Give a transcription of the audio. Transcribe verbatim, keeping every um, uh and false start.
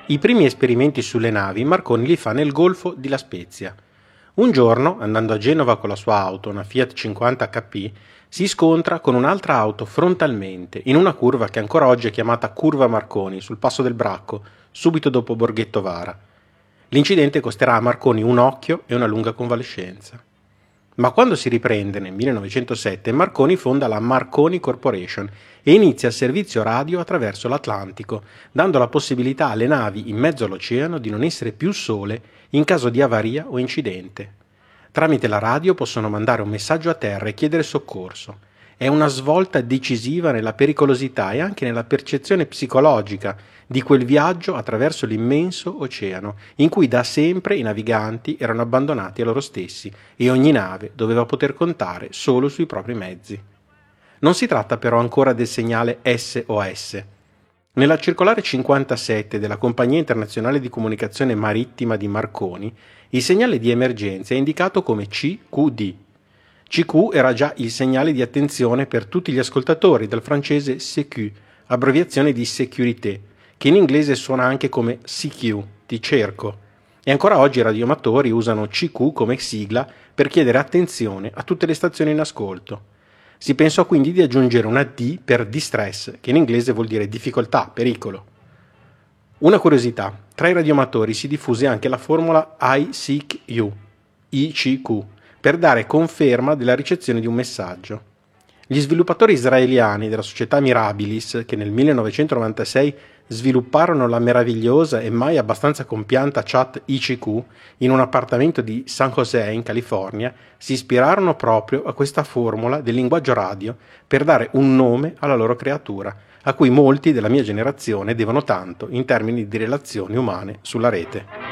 I primi esperimenti sulle navi Marconi li fa nel Golfo di La Spezia. Un giorno, andando a Genova con la sua auto, una Fiat cinquanta acca pi, si scontra con un'altra auto frontalmente, in una curva che ancora oggi è chiamata Curva Marconi, sul passo del Bracco, subito dopo Borghetto Vara. L'incidente costerà a Marconi un occhio e una lunga convalescenza. Ma quando si riprende nel millenovecentosette, Marconi fonda la Marconi Corporation e inizia il servizio radio attraverso l'Atlantico, dando la possibilità alle navi in mezzo all'oceano di non essere più sole in caso di avaria o incidente. Tramite la radio possono mandare un messaggio a terra e chiedere soccorso. È una svolta decisiva nella pericolosità e anche nella percezione psicologica di quel viaggio attraverso l'immenso oceano, in cui da sempre i naviganti erano abbandonati a loro stessi e ogni nave doveva poter contare solo sui propri mezzi. Non si tratta però ancora del segnale S O S. Nella circolare cinquantasette della Compagnia Internazionale di Comunicazione Marittima di Marconi, il segnale di emergenza è indicato come C Q D. C Q era già il segnale di attenzione per tutti gli ascoltatori, dal francese C Q, abbreviazione di sécurité, che in inglese suona anche come C Q, ti cerco. E ancora oggi i radioamatori usano C Q come sigla per chiedere attenzione a tutte le stazioni in ascolto. Si pensò quindi di aggiungere una D per distress, che in inglese vuol dire difficoltà, pericolo. Una curiosità, tra i radioamatori si diffuse anche la formula I C Q, I C Q, per dare conferma della ricezione di un messaggio. Gli sviluppatori israeliani della società Mirabilis, che nel millenovecentonovantasei svilupparono la meravigliosa e mai abbastanza compianta chat I C Q in un appartamento di San José in California, si ispirarono proprio a questa formula del linguaggio radio per dare un nome alla loro creatura, a cui molti della mia generazione devono tanto in termini di relazioni umane sulla rete.